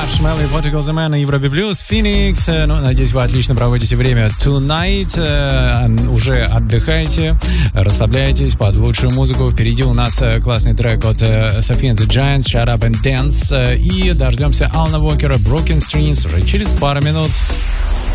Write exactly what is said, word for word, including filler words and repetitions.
Marshmello и Portugal The Man на Европе Плюс, Phoenix. Ну, надеюсь, вы отлично проводите время tonight. Уже отдыхайте, расслабляйтесь под лучшую музыку. Впереди у нас классный трек от Sophie and the Giants, Shut Up and Dance. И дождемся Алана Уокера, Broken Strings уже через пару минут.